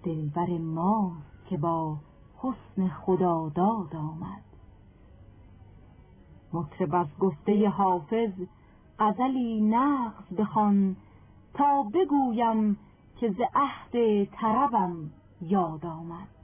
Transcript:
دلبر ماست که با حسن خداداد آمد. مطرب از گفته حافظ غزلی نغز بخوان، تا بگویم که ز عهد طربم یاد آمد.